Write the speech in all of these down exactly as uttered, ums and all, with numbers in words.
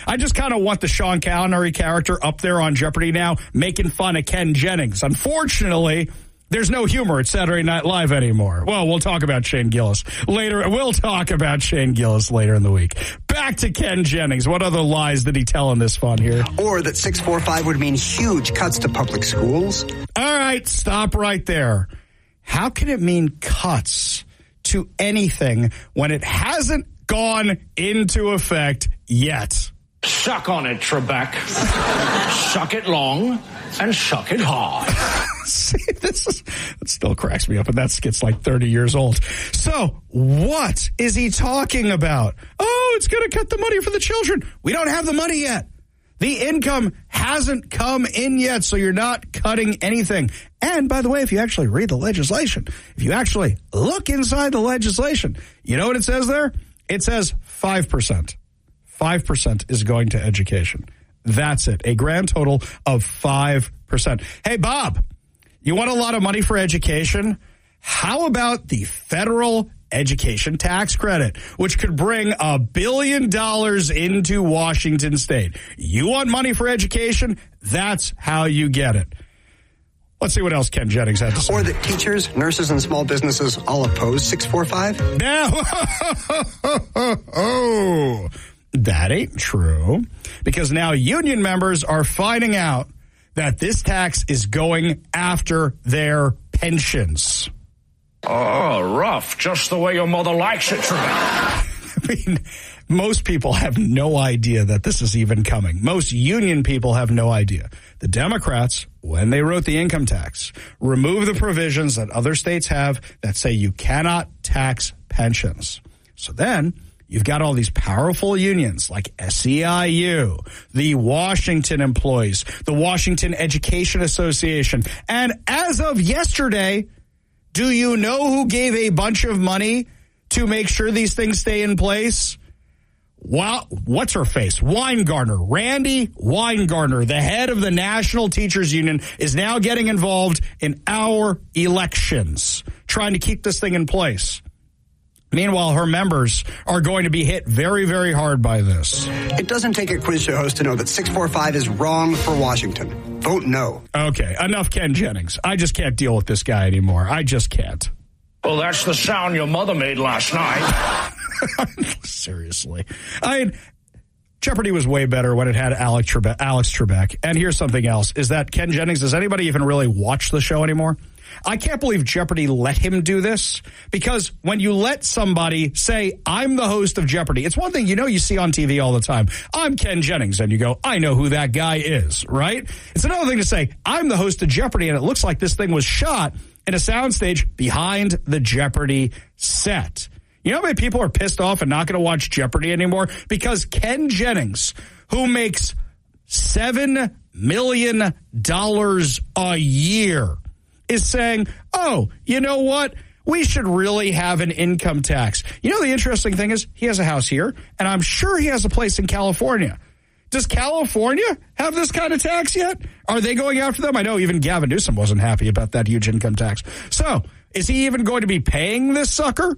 I just kind of want the Sean Connery character up there on Jeopardy now, making fun of Ken Jennings. Unfortunately, there's no humor at Saturday Night Live anymore. Well, we'll talk about Shane Gillis later. We'll talk about Shane Gillis later in the week. Back to Ken Jennings. What other lies did he tell in this fun here? Or that six forty-five would mean huge cuts to public schools. All right, stop right there. How can it mean cuts to anything when it hasn't gone into effect yet? Suck on it, Trebek. Suck it long and suck it hard. See, this is, it still cracks me up, and that skit's like thirty years old. So what is he talking about? Oh, it's going to cut the money for the children. We don't have the money yet. The income hasn't come in yet, so you're not cutting anything. And by the way, if you actually read the legislation, if you actually look inside the legislation, you know what it says there? It says five percent. five percent is going to education. That's it. A grand total of five percent. Hey, Bob, you want a lot of money for education? How about the federal education tax credit, which could bring a billion dollars into Washington State? You want money for education? That's how you get it. Let's see what else Ken Jennings had to say. Or that teachers, nurses, and small businesses all oppose six forty-five? Now, oh, that ain't true, because now union members are finding out that this tax is going after their pensions. Oh, rough. Just the way your mother likes it, Trebek. I mean, most people have no idea that this is even coming. Most union people have no idea. The Democrats, when they wrote the income tax, removed the provisions that other states have that say you cannot tax pensions. So then you've got all these powerful unions like S E I U, the Washington employees, the Washington Education Association. And as of yesterday, do you know who gave a bunch of money to make sure these things stay in place? Well, what's her face? Weingartner. Randy Weingartner, the head of the National Teachers Union, is now getting involved in our elections, trying to keep this thing in place. Meanwhile, her members are going to be hit very, very hard by this. It doesn't take a quiz show host to know that six forty-five is wrong for Washington. Vote no. Okay, enough Ken Jennings. I just can't deal with this guy anymore. I just can't. Well, that's the sound your mother made last night. Seriously. I mean, Jeopardy was way better when it had Alex Trebek, Alex Trebek. And here's something else, is that Ken Jennings, does anybody even really watch the show anymore? I can't believe Jeopardy let him do this, because when you let somebody say, I'm the host of Jeopardy, it's one thing, you know, you see on T V all the time, I'm Ken Jennings, and you go, I know who that guy is, right? It's another thing to say, I'm the host of Jeopardy, and it looks like this thing was shot in a soundstage behind the Jeopardy set. You know how many people are pissed off and not going to watch Jeopardy anymore? Because Ken Jennings, who makes seven million dollars a year, is saying, oh, you know what? We should really have an income tax. You know, the interesting thing is he has a house here, and I'm sure he has a place in California. Does California have this kind of tax yet? Are they going after them? I know even Gavin Newsom wasn't happy about that huge income tax. So is he even going to be paying this sucker?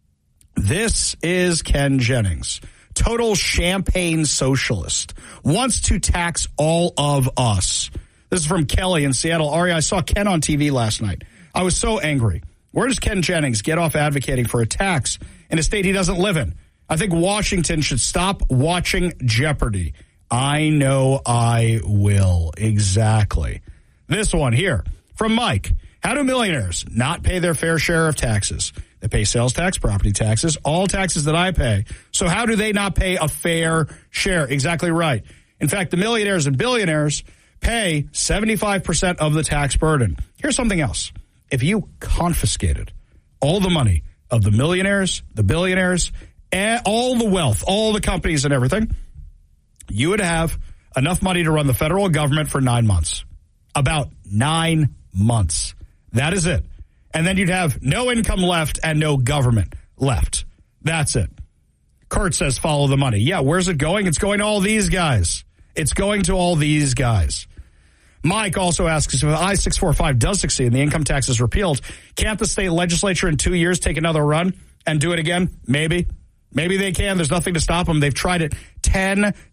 This is Ken Jennings, total champagne socialist, wants to tax all of us. This is from Kelly in Seattle. Ari, I saw Ken on T V last night. I was so angry. Where does Ken Jennings get off advocating for a tax in a state he doesn't live in? I think Washington should stop watching Jeopardy. I know I will. Exactly. This one here from Mike. How do millionaires not pay their fair share of taxes? They pay sales tax, property taxes, all taxes that I pay. So how do they not pay a fair share? Exactly right. In fact, the millionaires and billionaires pay seventy-five percent of the tax burden. Here's something else. If you confiscated all the money of the millionaires, the billionaires, and all the wealth, all the companies and everything, you would have enough money to run the federal government for nine months. About nine months. That is it. And then you'd have no income left and no government left. That's it. Kurt says follow the money. Yeah, where's it going? It's going to all these guys. It's going to all these guys. Mike also asks, if I six forty-five does succeed and the income tax is repealed, can't the state legislature in two years take another run and do it again? Maybe. Maybe they can. There's nothing to stop them. They've tried it ten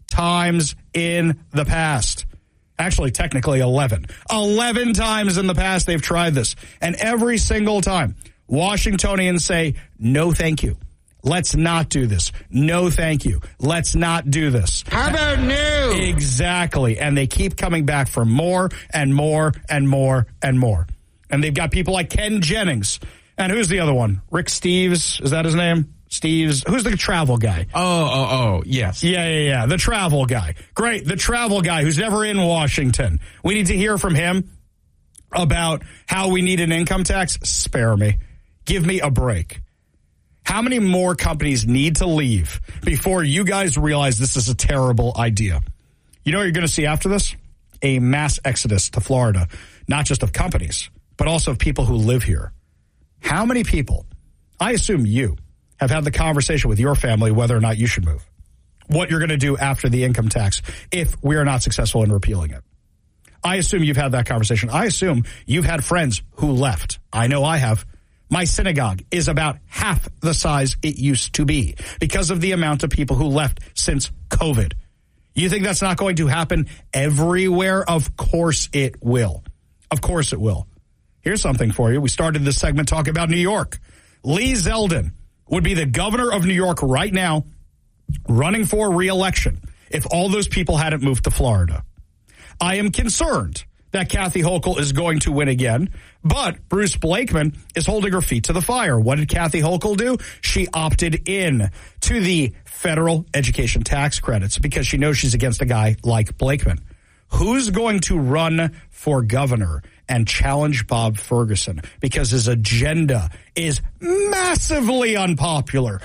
times in the past. Actually, technically eleven. eleven times in the past they've tried this. And every single time, Washingtonians say, no, thank you. Let's not do this. No, thank you. Let's not do this. How about no? Exactly. And they keep coming back for more and more and more and more. And they've got people like Ken Jennings. And who's the other one? Rick Steves? Is that his name? Steve's, who's the travel guy? Oh, oh, oh, yes. Yeah, yeah, yeah, the travel guy. Great, the travel guy who's never in Washington. We need to hear from him about how we need an income tax. Spare me. Give me a break. How many more companies need to leave before you guys realize this is a terrible idea? You know what you're going to see after this? A mass exodus to Florida, not just of companies, but also of people who live here. How many people, I assume you, have had the conversation with your family whether or not you should move, what you're going to do after the income tax if we are not successful in repealing it. I assume you've had that conversation. I assume you've had friends who left. I know I have. My synagogue is about half the size it used to be because of the amount of people who left since COVID. You think that's not going to happen everywhere? Of course it will. Of course it will. Here's something for you. We started this segment talking about New York. Lee Zeldin would be the governor of New York right now, running for re-election if all those people hadn't moved to Florida. I am concerned that Kathy Hochul is going to win again, but Bruce Blakeman is holding her feet to the fire. What did Kathy Hochul do? She opted in to the federal education tax credits because she knows she's against a guy like Blakeman. Who's going to run for governor and challenge Bob Ferguson? Because his agenda is massively unpopular,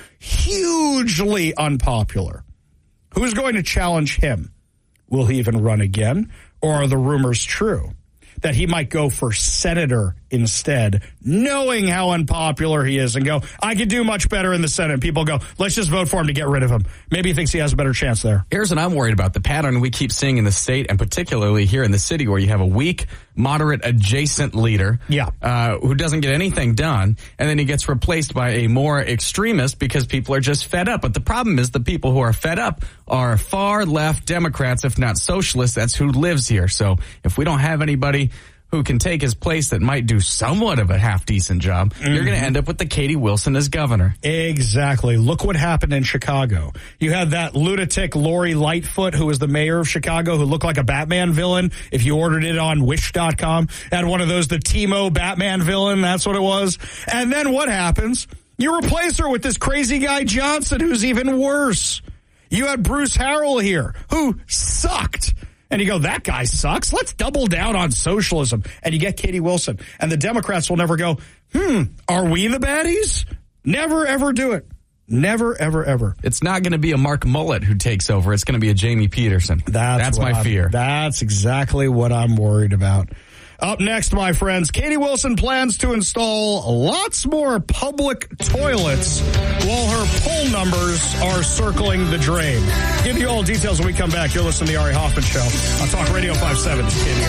hugely unpopular. Who's going to challenge him? Will he even run again? Or are the rumors true that he might go for senator instead, knowing how unpopular he is, and go, I could do much better in the Senate? People go, let's just vote for him to get rid of him. Maybe he thinks he has a better chance there. Here's what I'm worried about. The pattern we keep seeing in the state, and particularly here in the city, where you have a weak, moderate, adjacent leader yeah. uh, who doesn't get anything done, and then he gets replaced by a more extremist because people are just fed up. But the problem is the people who are fed up are far left Democrats, if not socialists. That's who lives here. So if we don't have anybody who can take his place that might do somewhat of a half-decent job, mm-hmm. you're going to end up with the Katie Wilson as governor. Exactly. Look what happened in Chicago. You had that lunatic Lori Lightfoot, who was the mayor of Chicago, who looked like a Batman villain if you ordered it on wish dot com. Had one of those, the Timo Batman villain, that's what it was. And then what happens? You replace her with this crazy guy Johnson, who's even worse. You had Bruce Harrell here, who sucked. And you go, that guy sucks. Let's double down on socialism. And you get Katie Wilson. And the Democrats will never go, hmm, are we the baddies? Never, ever do it. Never, ever, ever. It's not going to be a Mark Mullet who takes over. It's going to be a Jamie Peterson. That's, That's my I'm, fear. That's exactly what I'm worried about. Up next, my friends, Katie Wilson plans to install lots more public toilets while her poll numbers are circling the drain. Give you all details when we come back. You're listening to the Ari Hoffman Show on Talk Radio five seventy.